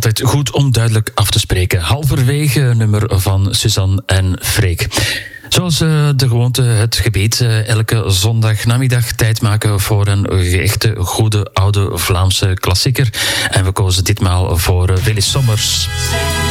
altijd goed om duidelijk af te spreken. Halverwege nummer van Suzanne en Freek. Zoals de gewoonte, het gebed, elke zondagnamiddag tijd maken voor een echte goede oude Vlaamse klassieker. En we kozen ditmaal voor Willy Sommers.